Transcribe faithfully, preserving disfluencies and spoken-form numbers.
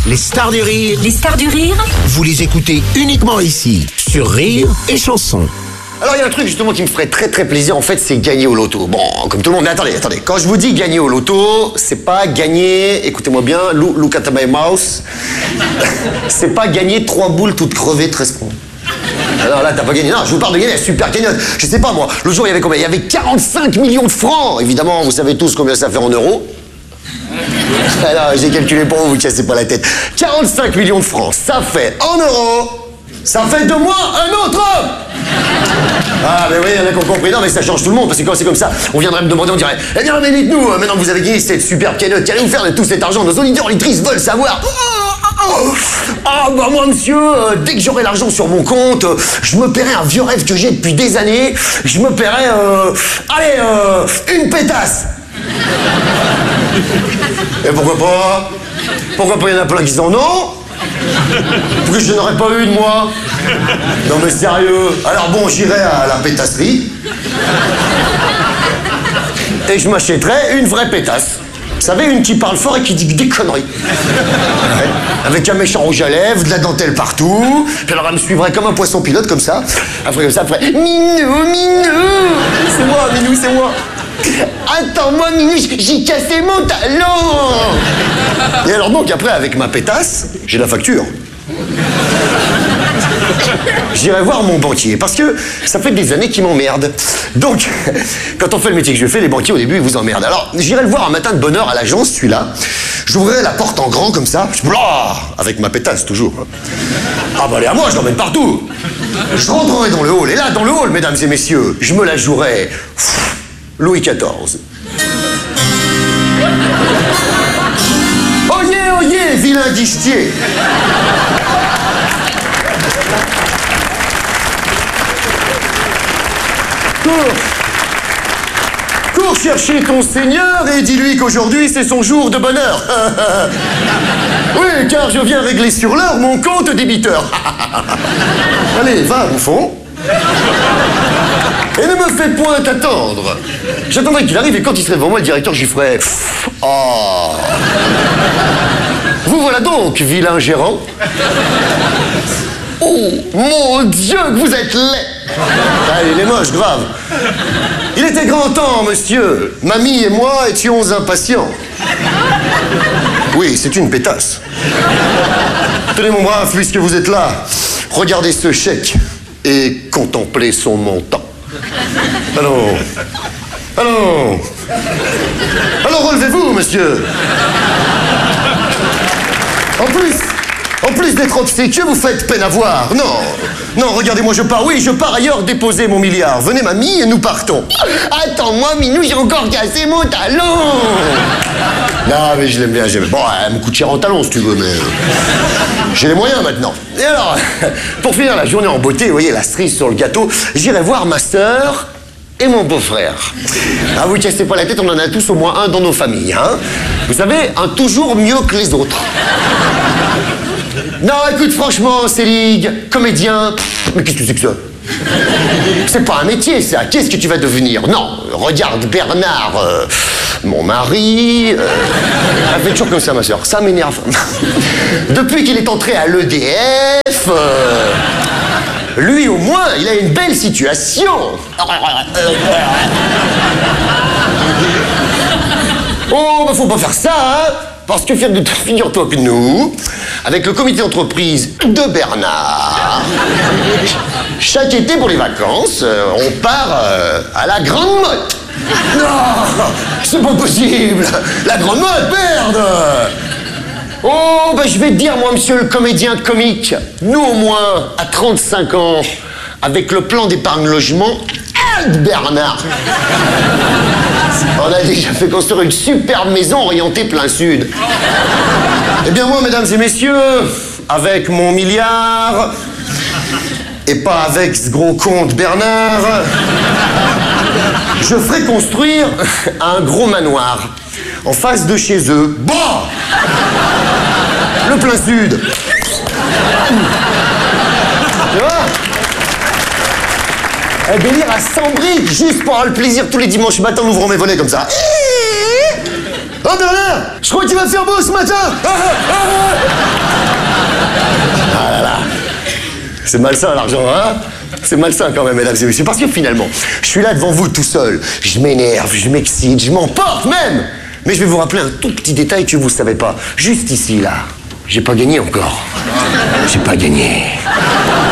Les stars du rire. Les stars du rire. Vous les écoutez uniquement ici, sur Rire et Chanson. Alors il y a un truc justement qui me ferait très très plaisir en fait, c'est gagner au loto. Bon, comme tout le monde, mais attendez, attendez. Quand je vous dis gagner au loto, c'est pas gagner, écoutez-moi bien, look, look at my mouse. C'est pas gagner trois boules toutes crevées, treize francs. Alors là, t'as pas gagné. Non, je vous parle de gagner la super cagnotte. Je sais pas moi, le jour il y avait combien? Il y avait quarante-cinq millions de francs. Évidemment, vous savez tous combien ça fait en euros. Alors, j'ai calculé pour vous, vous cassez pas la tête. quarante-cinq millions de francs, ça fait en euros, ça fait de moi un autre homme. Ah, mais oui, il y en a qui ont compris. Non, mais ça change tout le monde, parce que quand c'est comme ça, on viendrait me demander, on dirait, eh bien, mais dites-nous, euh, maintenant que vous avez gagné cette super cagnotte, qu'allez-vous faire de tout cet argent? Nos auditeurs, auditrices veulent savoir. Ah, bah moi, monsieur, euh, dès que j'aurai l'argent sur mon compte, euh, je me paierai un vieux rêve que j'ai depuis des années. Je me paierai, euh, allez, euh, une pétasse. Et pourquoi pas? Pourquoi pas, il y en a plein qui disent non? Pourquoi je n'aurais pas eu de moi? Non mais sérieux. Alors bon, j'irai à la pétasserie et je m'achèterai une vraie pétasse. Vous savez, une qui parle fort et qui dit des conneries. Ouais. Avec un méchant rouge à lèvres, de la dentelle partout. Puis alors elle me suivrait comme un poisson pilote, comme ça. Après comme ça, après Minou, Minou. C'est moi, Minou, c'est moi. Attends-moi, Minou, j'ai cassé mon talon. Et alors donc, après, avec ma pétasse, j'ai la facture. J'irai voir mon banquier, parce que ça fait des années qu'il m'emmerde. Donc, quand on fait le métier que je fais, les banquiers, au début, ils vous emmerdent. Alors, j'irai le voir un matin de bonne heure à l'agence, celui-là. J'ouvrirai la porte en grand, comme ça. Je blah, avec ma pétasse, toujours. Ah bah, elle est à moi, je l'emmène partout. Je rentrerai dans le hall, et là, dans le hall, mesdames et messieurs, je me la jouerai pff, Louis quatorze. Oyez, oyez, vilain guichetier. Cours. Cours chercher ton Seigneur et dis-lui qu'aujourd'hui c'est son jour de bonheur. Oui, car je viens régler sur l'heure mon compte débiteur. Allez, va, bouffon. Et ne me fais point attendre. J'attendrai qu'il arrive et quand il serait devant moi, le directeur, j'y ferai... Oh. Vous voilà donc, vilain gérant. Oh, mon Dieu, que vous êtes laid. Ah, il est moche, grave. Il était grand temps, monsieur. Mamie et moi étions impatients. Oui, c'est une pétasse. Tenez, mon brave, puisque vous êtes là, regardez ce chèque et contemplez son montant. Allons. Allons. Alors, relevez-vous, monsieur. En plus... En plus d'être obséquieux, vous faites peine à voir. Non, non, regardez-moi, je pars. Oui, je pars ailleurs déposer mon milliard. Venez, mamie, et nous partons. Attends-moi, Minou, j'ai encore cassé mon talon. Non, mais je l'aime bien, j'aime. Bon, elle me coûte cher en talon, si tu veux, mais... J'ai les moyens, maintenant. Et alors, pour finir la journée en beauté, vous voyez, la cerise sur le gâteau, j'irai voir ma sœur et mon beau-frère. Ah, vous cassez pas la tête, on en a tous au moins un dans nos familles, hein. Vous savez, un toujours mieux que les autres. Non, écoute, franchement, Célig, comédien, pff, mais qu'est-ce que c'est que ça? C'est pas un métier, ça. Qu'est-ce que tu vas devenir? Non, regarde Bernard, euh, mon mari... Euh, elle fait toujours comme ça, ma soeur. Ça m'énerve. Depuis qu'il est entré à l'E D F... Euh, lui, au moins, il a une belle situation. Oh, bah faut pas faire ça, hein. Parce que figure-toi que nous, avec le comité d'entreprise de Bernard, chaque été pour les vacances, on part euh, à la Grande Motte. Non, c'est pas possible. La Grande Motte, merde. Oh, ben je vais te dire, moi, monsieur le comédien comique, nous, au moins, à trente-cinq ans, avec le plan d'épargne logement, aide Bernard. On a déjà fait construire une superbe maison orientée plein sud. Eh bien moi, mesdames et messieurs, avec mon milliard, et pas avec ce gros con de Bernard, je ferai construire un gros manoir en face de chez eux. Bon, le plein sud. Tu vois? Un délire à cent briques, juste pour avoir le plaisir tous les dimanches matins en ouvrant mes volets comme ça. Oh Bernard, je crois qu'il va faire beau ce matin. C'est malsain l'argent, hein? C'est malsain quand même, mesdames et messieurs. Parce que finalement, je suis là devant vous tout seul. Je m'énerve, je m'excite, je m'emporte même. Mais je vais vous rappeler un tout petit détail que vous savez pas. Juste ici, là, j'ai pas gagné encore. J'ai pas gagné.